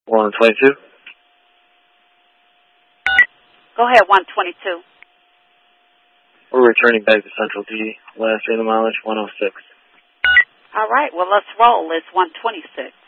122. Go ahead, 122. We're returning back to Central D. Last day of the mileage, 106. All right, well, let's roll. It's 126.